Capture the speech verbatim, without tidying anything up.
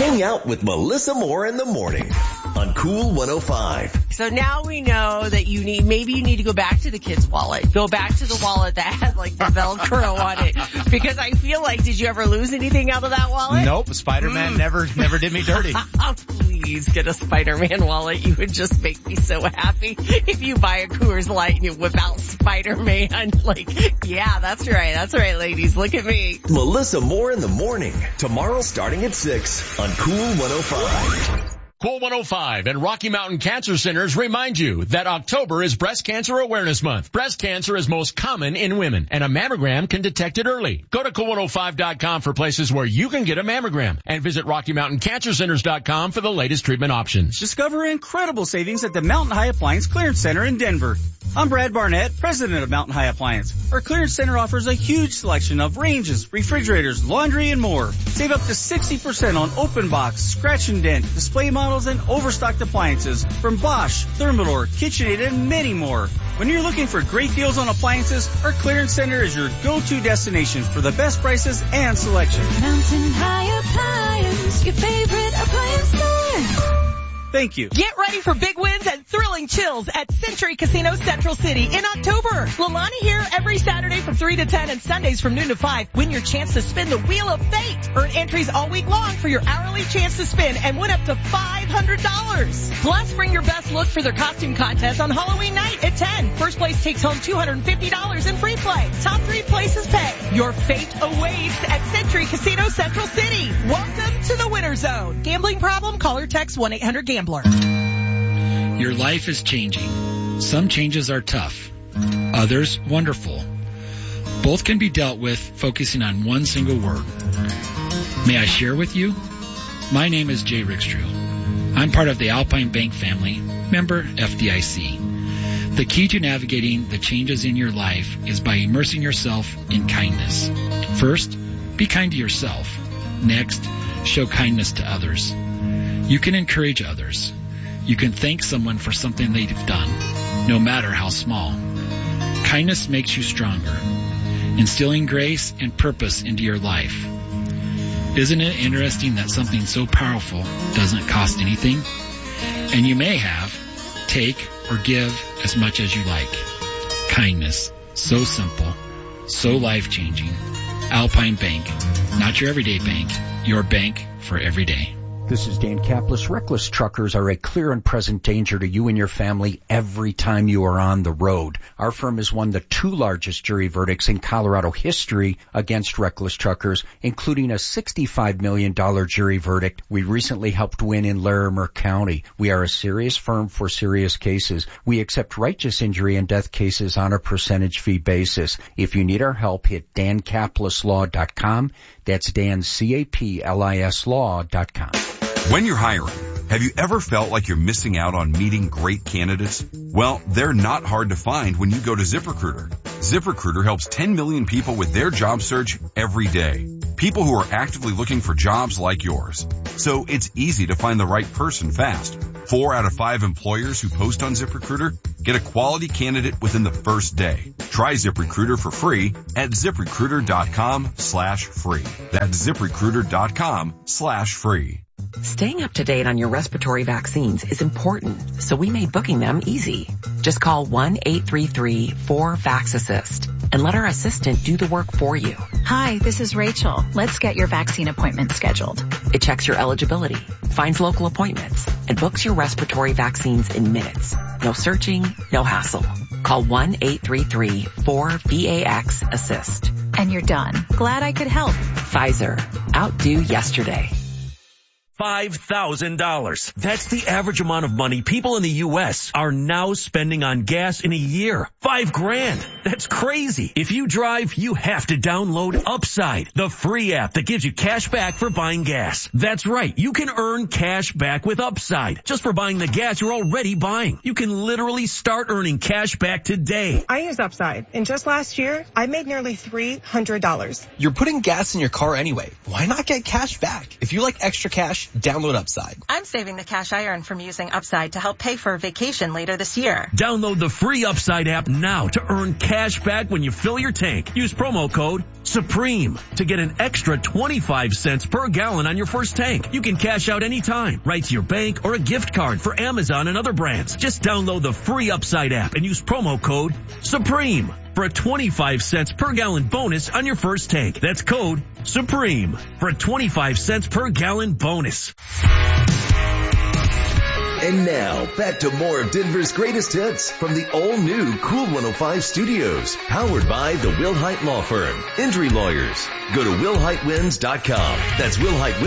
Hang out with Melissa Moore in the morning on Cool one oh five. So now we know that you need, maybe you need to go back to the kid's wallet. Go back to the wallet that had like the Velcro on it. Because I feel like, did you ever lose anything out of that wallet? Nope. Spider-Man mm. never, never did me dirty. Oh, please get a Spider-Man wallet. You would just make me so happy if you buy a Coors Light and you whip out Spider-Man. Like, yeah, that's right. That's right, ladies. Look at me. Melissa Moore in the morning. Tomorrow starting at six on Cool one oh five. Cool one oh five and Rocky Mountain Cancer Centers remind you that October is Breast Cancer Awareness Month. Breast cancer is most common in women, and a mammogram can detect it early. Go to cool one oh five dot com for places where you can get a mammogram, and visit rocky mountain cancer centers dot com for the latest treatment options. Discover incredible savings at the Mountain High Appliance Clearance Center in Denver. I'm Brad Barnett, president of Mountain High Appliance. Our clearance center offers a huge selection of ranges, refrigerators, laundry, and more. Save up to sixty percent on open box, scratch and dent, display models, and overstocked appliances from Bosch, Thermador, KitchenAid, and many more. When you're looking for great deals on appliances, our clearance center is your go-to destination for the best prices and selection. Mountain High Appliance, your favorite appliance store. Thank you. Get ready for big wins and thrilling chills at Century Casino Central City in October. Lalani here every Saturday from three to ten and Sundays from noon to five. Win your chance to spin the Wheel of Fate. Earn entries all week long for your hourly chance to spin and win up to five hundred dollars. Plus, bring your best look for their costume contest on Halloween night at ten. First place takes home two hundred fifty dollars in free play. Top three places pay. Your fate awaits at Century Casino Central City. Welcome to the Winter Zone. Gambling problem? Call or text one eight hundred gambler. Your life is changing. Some changes are tough, others wonderful. Both can be dealt with focusing on one single word. May I share with you? My name is Jay Rickstrew. I'm part of the Alpine Bank family, member F D I C. The key to navigating the changes in your life is by immersing yourself in kindness. First, be kind to yourself. Next, show kindness to others. You can encourage others. You can thank someone for something they've done, no matter how small. Kindness makes you stronger, instilling grace and purpose into your life. Isn't it interesting that something so powerful doesn't cost anything? And you may have, take, or give as much as you like. Kindness, so simple, so life-changing. Alpine Bank, not your everyday bank, your bank for every day. This is Dan Kaplis. Reckless truckers are a clear and present danger to you and your family every time you are on the road. Our firm has won the two largest jury verdicts in Colorado history against reckless truckers, including a sixty-five million dollars jury verdict we recently helped win in Larimer County. We are a serious firm for serious cases. We accept righteous injury and death cases on a percentage fee basis. If you need our help, hit dan kaplis law dot com. That's Dan, C A P L I S law dot com. When you're hiring, have you ever felt like you're missing out on meeting great candidates? Well, they're not hard to find when you go to ZipRecruiter. ZipRecruiter helps ten million people with their job search every day. People who are actively looking for jobs like yours. So it's easy to find the right person fast. Four out of five employers who post on ZipRecruiter get a quality candidate within the first day. Try ZipRecruiter for free at ZipRecruiter.com slash free. That's ZipRecruiter.com slash free. Staying up to date on your respiratory vaccines is important, so we made booking them easy. Just call one eight three three four vax assist and let our assistant do the work for you. Hi, this is Rachel. Let's get your vaccine appointment scheduled. It checks your eligibility, finds local appointments, and books your respiratory vaccines in minutes. No searching, no hassle. Call one eight three three four vax assist. And you're done. Glad I could help. Pfizer. Outdo yesterday. five thousand dollars. That's the average amount of money people in the U S are now spending on gas in a year. Five grand. That's crazy. If you drive, you have to download Upside, the free app that gives you cash back for buying gas. That's right. You can earn cash back with Upside just for buying the gas you're already buying. You can literally start earning cash back today. I use Upside, and just last year, I made nearly three hundred dollars. You're putting gas in your car anyway. Why not get cash back? If you like extra cash, download Upside. I'm saving the cash I earn from using Upside to help pay for a vacation later this year. Download the free Upside app now to earn cash back when you fill your tank. Use promo code Supreme, to get an extra twenty-five cents per gallon on your first tank. You can cash out anytime, right to your bank or a gift card for Amazon and other brands. Just download the free Upside app and use promo code SUPREME for a twenty-five cents per gallon bonus on your first tank. That's code SUPREME for a twenty-five cents per gallon bonus. And now, back to more of Denver's greatest hits from the all-new Cool one oh five studios, powered by the Will Hite Law Firm. Injury lawyers. Go to will hite wins dot com. That's will hite wins